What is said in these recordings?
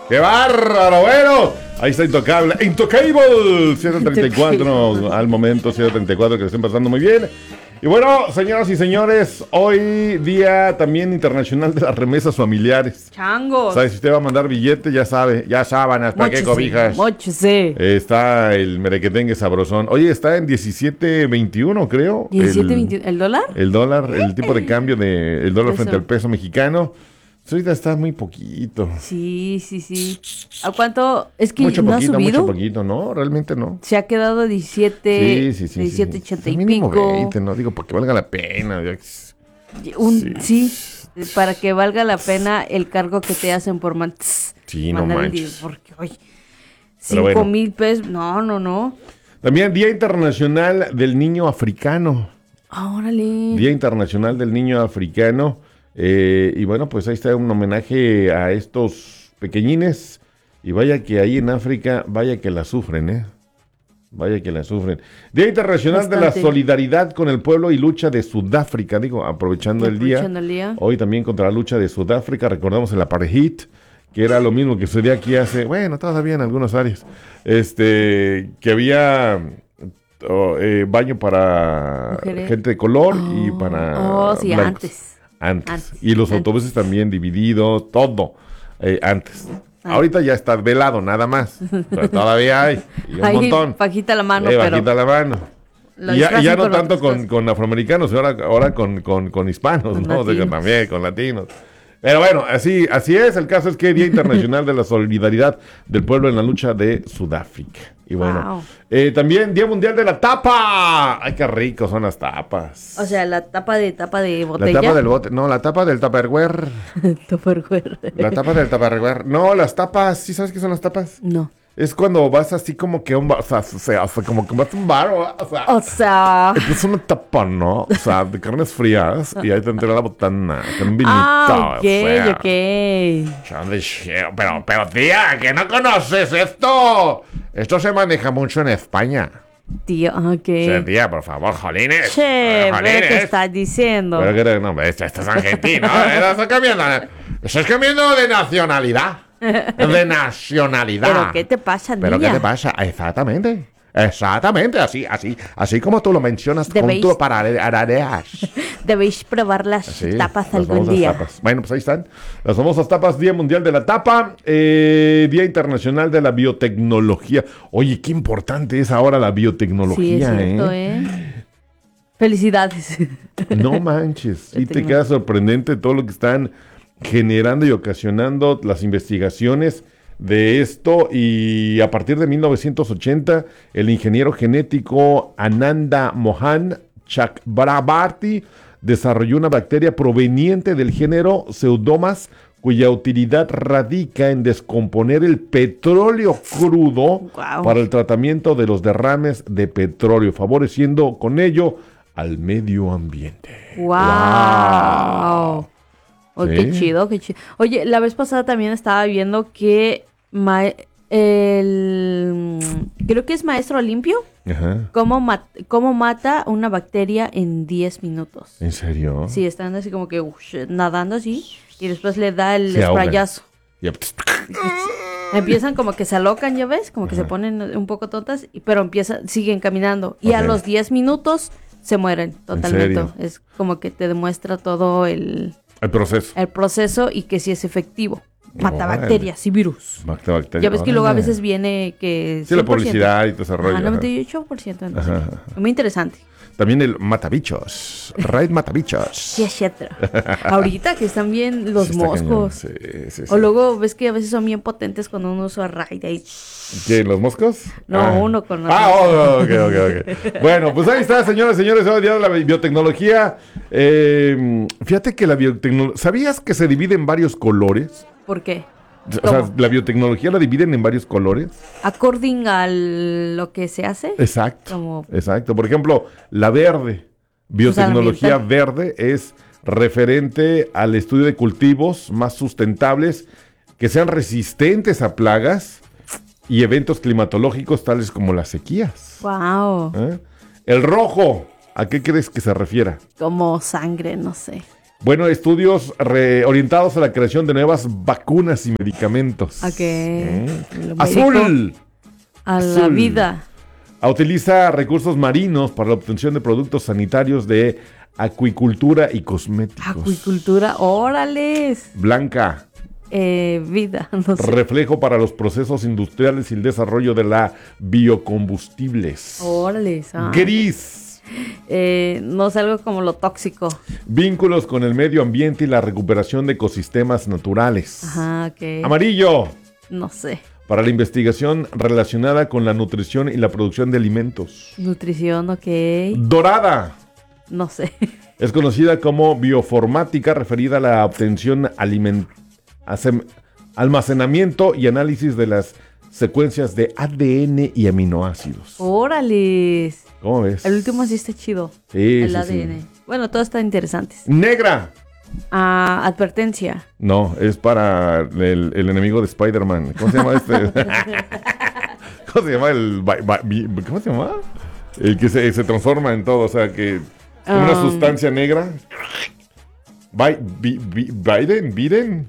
¡Qué bárbaro! Bueno, ahí está Intocable. Intocable 734 al momento, 734, que lo estén pasando muy bien. Y bueno, señoras y señores, hoy día también internacional de las remesas familiares. Changos. ¿Sabes? Si usted va a mandar billete, ya sabe, ya sábanas, ¿para qué cobijas? Móchese. Está el merequetengue sabrosón. Oye, está en 17.21, creo. 17.21. ¿El dólar? El dólar, el tipo de cambio del dólar Peso. frente al peso mexicano. Pues ahorita está muy poquito. Sí. ¿A cuánto? Es que Mucho no poquito, ha subido. mucho poquito. No, realmente no. Se ha quedado 17, Sí. 17.80 y Mínimo pico. 20, ¿no? Digo, porque valga la pena. Sí, para que valga la pena el cargo que te hacen por Sí, no mandar el manches. dinero, porque, oye, Pero bueno. 5,000 pesos. No. También Día Internacional del Niño Africano. Órale. Día Internacional del Niño Africano. Y bueno, pues ahí está un homenaje a estos pequeñines. Y vaya que ahí en África, vaya que la sufren, ¿eh? Vaya que la sufren. Día Internacional de la Bastante. Solidaridad con el Pueblo y Lucha de Sudáfrica. Digo, aprovechando el día. Hoy también contra la lucha de Sudáfrica. Recordamos el apartheid, que era lo mismo que sucedía aquí hace, bueno, todavía en algunas áreas. Que había baño para Mujeres. gente de color y para sí, blancos. Antes. Y los autobuses también divididos, todo. Antes. Ahorita ya está velado, nada más. Pero todavía hay. Y un Ahí, montón. bajita la mano, pero Bajita la mano. lo Y ya disfrazan no con tanto otras cosas. con afroamericanos, ahora con hispanos, Con ¿no? O sea, latinos. también con latinos. Pero bueno, así es. El caso es que Día Internacional de la Solidaridad del Pueblo en la Lucha de Sudáfrica. Y bueno, también Día Mundial de la Tapa. ¡Ay, qué ricos son las tapas! O sea, la tapa de La botella. tapa del bote, no, la tapa del Tupperware. Tupperware. La tapa del Tupperware. No, las tapas, ¿sí sabes qué son las tapas? No. Es cuando vas así como que a un bar, o sea, como que vas a un bar, O sea. es una tapa, ¿no? O sea, de carnes frías y ahí te entra la botana con un vinito. Ok. Pero tía, que no conoces esto. Esto se maneja mucho en España. Tío, ok. Sí, tía, por favor, jolines. Che, Jolines. ¿qué estás diciendo? Pero que no, esto es argentino. Estás cambiando de nacionalidad. De nacionalidad. ¿Pero qué te pasa, niña? ¿Pero qué te pasa? Exactamente, así como tú lo mencionas con Debéis- tu paradeas. Debéis probar las Sí, tapas las algún famosas día. tapas. Bueno, pues ahí están. Las famosas tapas, Día Mundial de la Tapa, Día Internacional de la Biotecnología. Oye, qué importante es ahora la Sí, es biotecnología, cierto, Felicidades. No manches. Y te Tengo- queda sorprendente todo lo que están generando y ocasionando las investigaciones de esto. Y a partir de 1980, el ingeniero genético Ananda Mohan Chakrabarty desarrolló una bacteria proveniente del género Pseudomonas, cuya utilidad radica en descomponer el petróleo crudo Guau. para el tratamiento de los derrames de petróleo, favoreciendo con ello al medio ambiente. ¡Wow! Oh, Sí. qué chido. Oye, la vez pasada también estaba viendo que creo que es Maestro Limpio, Ajá. cómo mata una bacteria en 10 minutos. ¿En serio? Sí, están así como que nadando así y después le da el Se ahogan. sprayazo. Ya. Empiezan como que se alocan, ¿ya ves? Como que se ponen un poco tontas, pero siguen caminando. Y a Ok. los 10 minutos se mueren totalmente. serio? Es como que te demuestra todo el El proceso. proceso y que sí es efectivo. Mata Órale. bacterias y virus. Bacteria. Ya ves que luego a Órale. veces viene que... Sí, la 100%. publicidad y todo ese rollo. Ajá, Ajá. 98%. Entonces, Ajá. muy interesante. También el matabichos. Raid matabichos. Sí, etcétera. Ahorita que están bien los Sí, está cañón. moscos. Sí. O luego ves que a veces son bien potentes cuando uno usa raid ahí. ¿Qué? ¿Los moscos? No, uno con la- Ok. Bueno, pues ahí está, señores, hoy día de la biotecnología. Fíjate que la biotecnología... ¿Sabías que se divide en varios colores? ¿Por qué? O sea, ¿Cómo? la biotecnología la dividen en varios colores. According a lo que se hace. Exacto. Como- Exacto. Por ejemplo, la verde, biotecnología verde, es referente al estudio de cultivos más sustentables que sean resistentes a plagas y eventos climatológicos tales como las sequías. Wow. ¿Eh? El rojo, ¿a qué crees que se refiera? Como sangre, no sé. Bueno, estudios orientados a la creación de nuevas vacunas y medicamentos. Ok. Azul. A la Azul. vida. Utiliza recursos marinos para la obtención de productos sanitarios de acuicultura y cosméticos. Acuicultura, órales. Blanca. Vida, no sé. Reflejo para los procesos industriales y el desarrollo de la biocombustibles. Órales. Gris. No sé, algo como lo tóxico. Vínculos con el medio ambiente y la recuperación de ecosistemas naturales. Ajá, ok. Amarillo. No sé. Para la investigación relacionada con la nutrición y la producción de alimentos. Nutrición, ok. Dorada. No sé. Es conocida como bioformática, referida a la obtención, almacenamiento y análisis de las secuencias de ADN y aminoácidos. Órales. ¿Cómo ves? El último sí está chido. Sí, El sí, ADN. sí. Bueno, todos están interesantes. Negra. Advertencia. No, es para el enemigo de Spider-Man. ¿Cómo se llama este? ¿Cómo se llama ¿Cómo se llama? El que se transforma en todo, o sea, que es una sustancia negra. Biden.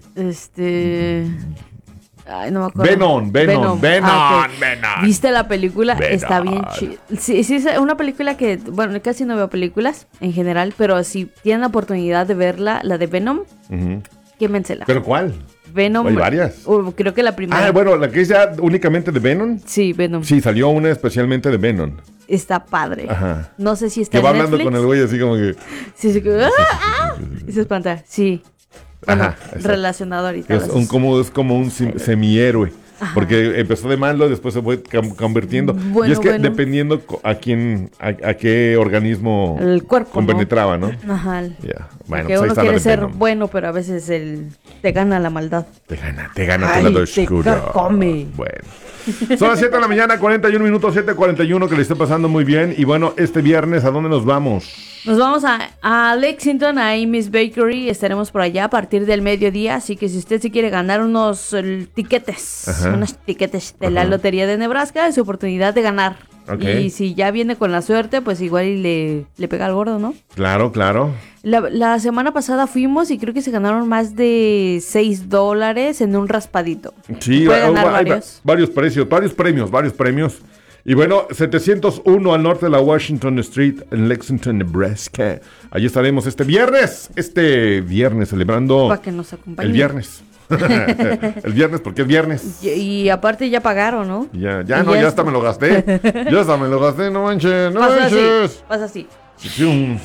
Ay, no me acuerdo. Venom. ¿Viste la película? Venom. Está bien chida. Sí, es una película que, bueno, casi no veo películas en general, pero si tienen la oportunidad de verla, la de Venom, quémensela. ¿Pero cuál? Venom. Hay varias. Creo que la primera. Bueno, la que es ya únicamente de Venom. Sí, Venom. Sí, salió una especialmente de Venom. Está padre. Ajá. No sé si está Que va en hablando Netflix. con el güey así como que... Sí, y se espanta. Sí. Bueno, Ajá, exacto. relacionado ahorita. Es como un semihéroe. Ajá. Porque empezó de malo y después se fue convirtiendo. Bueno, y es que bueno. dependiendo a qué organismo El cuerpo, compenetraba, ¿no? Ajá. Ya. Bueno, Que pues ahí uno está la quiere de ser Venom. bueno, pero a veces te gana la maldad. Te gana tu Ay, lado te oscuro. carcome. Bueno. Son las 7 de la mañana, 41 minutos, 7:41, que le esté pasando muy bien. Y bueno, este viernes, ¿a dónde nos vamos? Nos vamos a Lexington, a Amy's Bakery. Estaremos por allá a partir del mediodía. Así que si usted se quiere ganar unos tiquetes, Ajá. unos tiquetes de la Lotería de Nebraska, es su oportunidad de ganar. Ok. Y si ya viene con la suerte, pues igual y le pega al gordo, ¿no? Claro. La semana pasada fuimos y creo que se ganaron más de $6 en un raspadito. Sí, Puede ganar hay varios. varios premios. Y bueno, 701 al norte de la Washington Street en Lexington, Nebraska. Allí estaremos este viernes celebrando Para que nos acompañe. el viernes. El viernes, porque es viernes. Y aparte ya pagaron, ¿no? Ya hasta me lo gasté. No manches. Pasa así. Sí,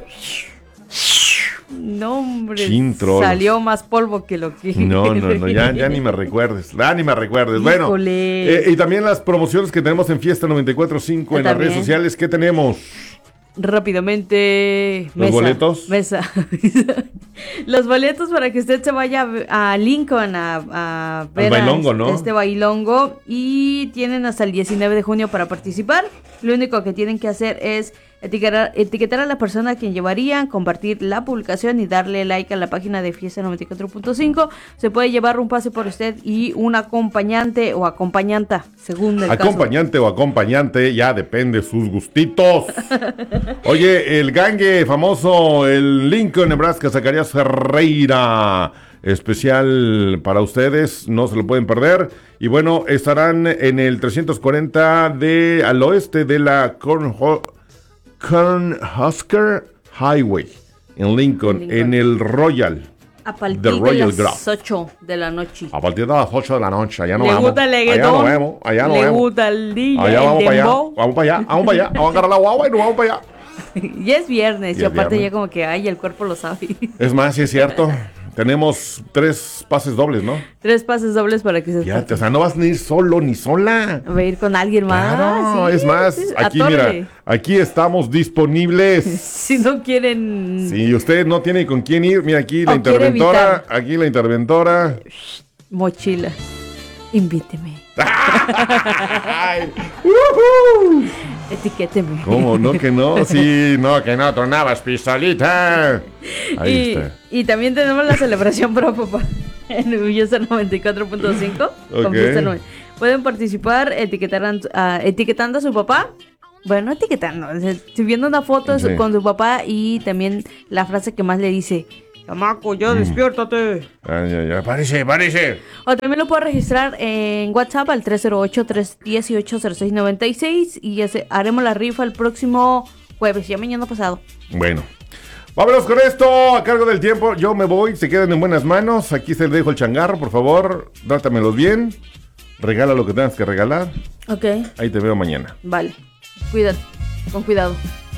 No, hombre. Chin, trolos. Salió más polvo que lo que... No, ya ni me recuerdes. Bueno, Híjole. y también las promociones que tenemos en Fiesta 94.5 en las redes sociales. ¿Qué tenemos? Rápidamente. ¿Los boletos? Mesa. Los boletos para que usted se vaya a Lincoln a ver bailongo, ¿no? este bailongo. Y tienen hasta el 19 de junio para participar. Lo único que tienen que hacer es etiquetar a la persona a quien llevarían, compartir la publicación y darle like a la página de Fiesta 94.5. Se puede llevar un pase por usted y un acompañante o acompañanta, según el Acompañante o acompañante, ya depende sus gustitos. Oye, el gangue famoso, el Lincoln, Nebraska, Zacarías Ferreira. Especial para ustedes, no se lo pueden perder. Y bueno, estarán en el 340 al oeste de la Cornhusker Highway en Lincoln, en el Royal. A partir The de Royal las Grove. 8 de la noche. A partir de las 8 de la noche, allá nos Le vamos. gusta el Allá reggaetón. nos vemos, allá nos Le vemos. gusta el DJ, Allá vamos el para allá, dembow. vamos para allá. Vamos a agarrar la guagua y nos vamos para allá. Ya es viernes y Ya es aparte viernes. ya como que, ay, el cuerpo lo sabe. Es más, sí es cierto. Tenemos 3 pases dobles, ¿no? 3 pases dobles para que se Fíjate, o sea, no vas a ir solo ni sola. va a ir con alguien más. Claro, sí, es más, sí, aquí atórale. mira, aquí estamos disponibles. Si no quieren... Si usted no tiene con quién ir, mira aquí la O quiere interventora, Mochila. Invíteme. ¡Ay! ¡Uhú! Etiquéteme. ¿Cómo? ¿No que no? Sí, no, que no, tronabas pistolita. Ahí está. Y también tenemos la celebración para papá en Fiesta 94.5. Ok. Con Fiesta 90. Pueden participar etiquetando a su papá. Bueno, etiquetando, subiendo una foto Sí. con su papá y también la frase que más le dice, Chamaco, ya despiértate. Ya, párese. O también lo puedo registrar en WhatsApp al 308-318-0696 y haremos la rifa el próximo jueves, ya mañana pasado. Bueno, vámonos con esto, a cargo del tiempo, yo me voy, se quedan en buenas manos, aquí se le dejo el changarro, por favor, trátamelos bien, regala lo que tengas que regalar. Ok. Ahí te veo mañana. Vale, cuídate, con cuidado.